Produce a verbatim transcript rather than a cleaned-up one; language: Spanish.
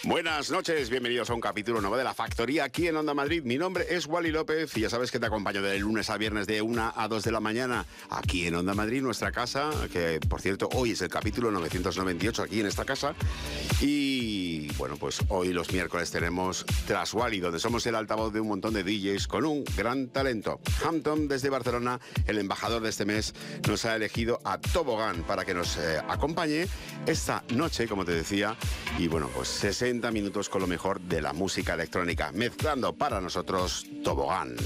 Buenas noches, bienvenidos a un capítulo nuevo de La Factoría aquí en Onda Madrid. Mi nombre es Wally López y ya sabes que te acompaño de lunes a viernes de una a dos de la mañana aquí en Onda Madrid, nuestra casa, que por cierto hoy es el capítulo novecientos noventa y ocho aquí en esta casa. Y bueno, pues hoy los miércoles tenemos Tras Wally, donde somos el altavoz de un montón de D Js con un gran talento. Hampton, desde Barcelona, el embajador de este mes, nos ha elegido a Tobogán para que nos eh, acompañe esta noche, como te decía, y bueno, pues sesenta minutos con lo mejor de la música electrónica, mezclando para nosotros Tobogán.